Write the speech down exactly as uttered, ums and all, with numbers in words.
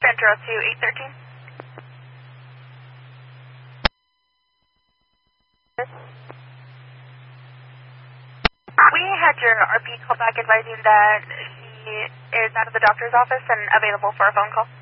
Centro to eight thirteen. We had your R P call back advising that he is out of the doctor's office and available for a phone call.